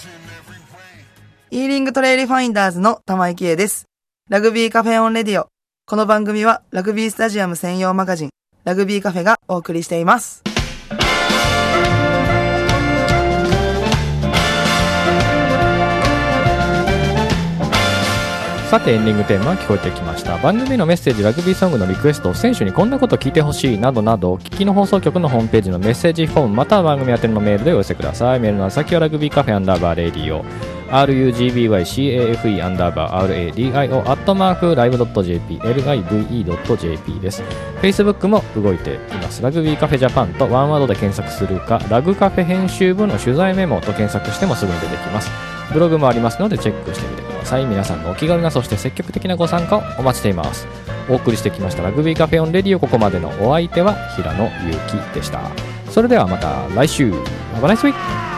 イーリングトレイルファインダーズの玉井貴恵です。ラグビーカフェオンレディオ。この番組はラグビースタジアム専用マガジンラグビーカフェがお送りしています。 さてエンディングテーマが聞こえてきました。番組のメッセージ、ラグビーソングのリクエスト、選手にこんなこと聞いてほしいなどなど、聞きの放送局のホームページのメッセージフォームまたは番組宛てのメールでお寄せください。メールの先はラグビーカフェ_レディオ rugbycafe_radio live.jp live.jp です。 Facebook も動いています。ラグビーカフェジャパンとワンワードで検索するか、ラグカフェ編集部の取材メモと検索してもすぐに出てきます。ブログもありますのでチェックしてみてください。皆さんのお気軽な、そして積極的なご参加をお待ちしています。お送りしてきましたラグビーカフェオンレディオ、ここまでのお相手は平野祐希でした。それではまた来週。Have a nice week!